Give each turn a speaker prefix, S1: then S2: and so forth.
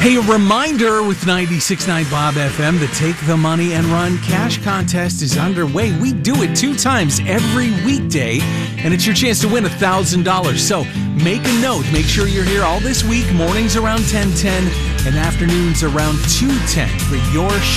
S1: Hey, a reminder with 96.9 Bob FM, the Take the Money and Run cash contest is underway. We do it 2 times every weekday, and it's your chance to win $1,000. So make a note. Make sure you're here all this week, mornings around 10:10 and afternoons around 2:10 for your